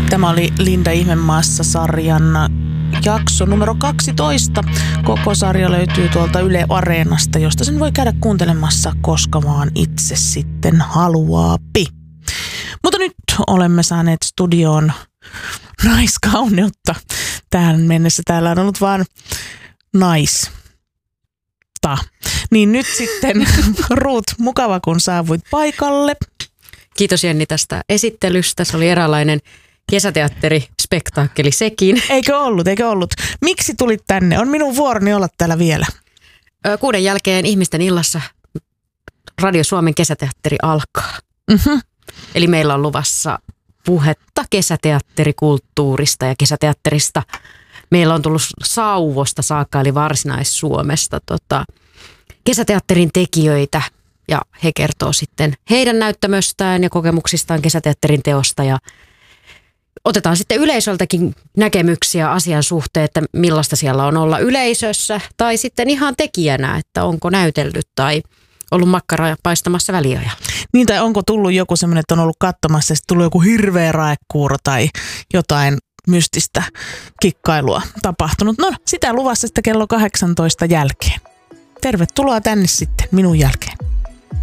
Tämä oli Linda Ihmemaassa-sarjan jakso numero 12. Koko sarja löytyy tuolta Yle Areenasta, josta sen voi käydä kuuntelemassa koska vaan itse sitten haluaapi. Mutta nyt olemme saaneet studioon naiskauneutta. Tähän mennessä täällä on ollut vaan naista. Niin nyt sitten Ruut, mukava kun saavuit paikalle. Kiitos Jenni tästä esittelystä. Se oli eräänlainen kesäteatterispektaakkeli sekin. Eikö ollut? Miksi tulit tänne? On minun vuoroni olla täällä vielä. 6 jälkeen Ihmisten illassa Radio Suomen kesäteatteri alkaa. Mm-hmm. Eli meillä on luvassa puhetta kesäteatterikulttuurista ja kesäteatterista. Meillä on tullut Sauvosta saakka, eli Varsinais-Suomesta kesäteatterin tekijöitä. Ja he kertoo sitten heidän näyttämöstään ja kokemuksistaan kesäteatterin teosta. Ja otetaan sitten yleisöltäkin näkemyksiä asian suhteen, että millaista siellä on olla yleisössä. Tai sitten ihan tekijänä, että onko näytellyt tai ollut makkaraa paistamassa väliajalla. Niin, tai onko tullut joku semmoinen, että on ollut katsomassa ja sitten tullut joku hirveä raekuuro tai jotain mystistä kikkailua tapahtunut. No, sitä luvassa sitten kello 18 jälkeen. Tervetuloa tänne sitten minun jälkeen.